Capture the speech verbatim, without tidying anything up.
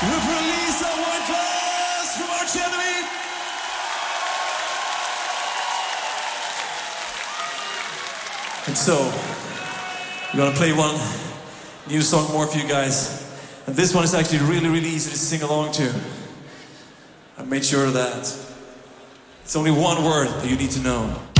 We've released our World Class from Arch Enemy. And so, we're gonna play one new song more for you guys. And this one is actually really, really easy to sing along to. I made sure of that. It's only one word that you need to know.